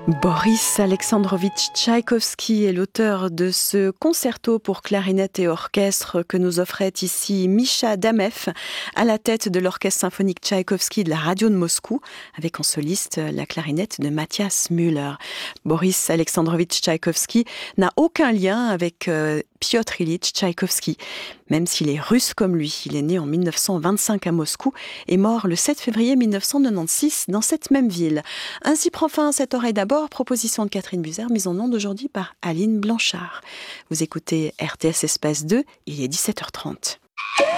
Boris Alexandrovitch Tchaïkovski est l'auteur de ce concerto pour clarinette et orchestre que nous offrait ici Misha Damev à la tête de l'orchestre symphonique Tchaïkovski de la radio de Moscou, avec en soliste la clarinette de Matthias Müller. Boris Alexandrovitch Tchaïkovski n'a aucun lien avec Piotr Ilyich Tchaïkovski, même s'il est russe comme lui. Il est né en 1925 à Moscou et mort le 7 février 1996 dans cette même ville. Ainsi prend fin cette oreille d'abord, proposition de Catherine Buzer, mise en onde aujourd'hui par Aline Blanchard. Vous écoutez RTS Espace 2, il est 17h30.